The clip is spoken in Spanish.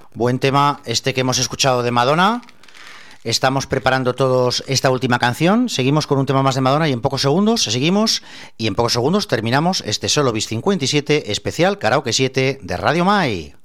Buen tema este que hemos escuchado de Madonna. Estamos preparando todos esta última canción. Seguimos con un tema más de Madonna y en pocos segundos seguimos y en pocos segundos terminamos este Solo Bis 57 especial Karaoke 7 de Radio Mai.